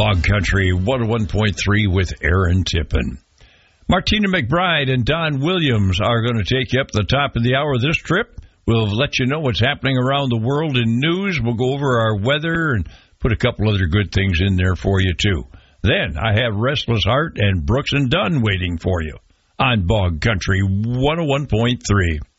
Bog Country 101.3 with Aaron Tippin. Martina McBride and Don Williams are going to take you up the top of the hour this trip. We'll let you know what's happening around the world in news. We'll go over our weather and put a couple other good things in there for you, too. Then I have Restless Heart and Brooks and Dunn waiting for you on Bog Country 101.3.